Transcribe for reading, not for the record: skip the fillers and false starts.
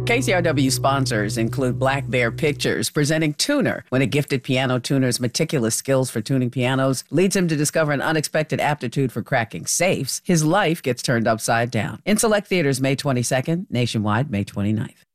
KCRW sponsors include Black Bear Pictures, presenting Tuner. When a gifted piano tuner's meticulous skills for tuning pianos leads him to discover an unexpected aptitude for cracking safes, his life gets turned upside down. In select theaters May 22nd, nationwide May 29th.